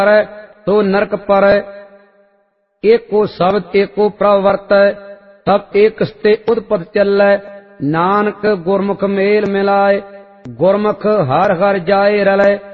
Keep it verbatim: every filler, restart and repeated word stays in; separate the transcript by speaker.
Speaker 1: विचारै तो नरक परै। एको शब्द एको प्रभ वर्तै तब एक स्ते उदपत चलै। नानक गुरमुख मेल मिलाए गुरमुख हर हर जाए रलै।